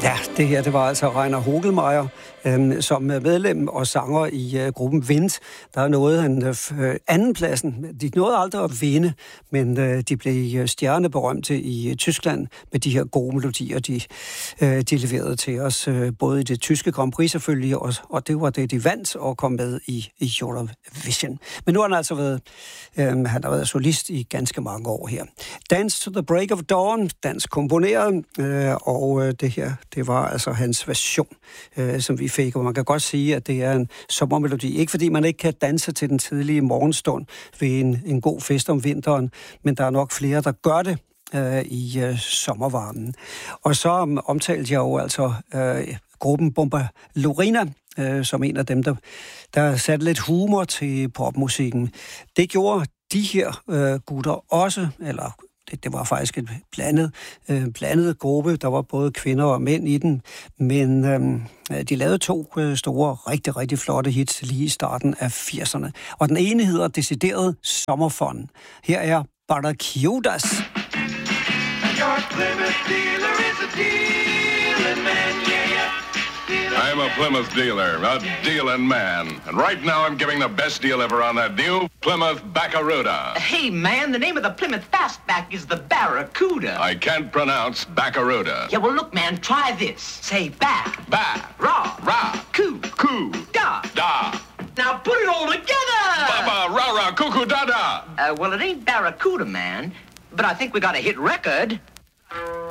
Ja, det her, det var altså Rainer Hogelmeier, som medlem og sanger i gruppen Wind. Der nåede han andenpladsen. De nåede aldrig at vinde, men de blev stjerneberømte i Tyskland med de her gode melodier, de leverede til os. Både i det tyske Grand Prix selvfølgelig, og det var det, de vandt og kom med i Eurovision. Men nu har han altså været solist i ganske mange år her. Dance to the Break of Dawn, dansk komponeret, og det her, det var altså hans version, som vi fik. Og man kan godt sige, at det er en sommermelodi. Ikke fordi man ikke kan danse til den tidlige morgenstund ved en god fest om vinteren, men der er nok flere, der gør det i sommervarmen. Og så omtalte jeg jo altså gruppen Bomba Lorina, som en af dem, der satte lidt humor til popmusikken. Det gjorde de her gutter også, eller det var faktisk et blandet gruppe. Der var både kvinder og mænd i den, men de lavede 2 store, rigtig, rigtig flotte hits lige i starten af 80'erne. Og den ene hedder decideret Sommerfun. Her er Barracudas. I'm a Plymouth dealer, a dealing man. And right now I'm giving the best deal ever on that new Plymouth Barracuda. Hey, man, the name of the Plymouth Fastback is the Barracuda. I can't pronounce Barracuda. Yeah, well, look, man, try this. Say back. Back. Raw. Ra. Coo. Coo. Da. Da. Now put it all together. Baba, ra, ra, cuckoo, da, da. Well, it ain't Barracuda, man. But I think we got a hit record.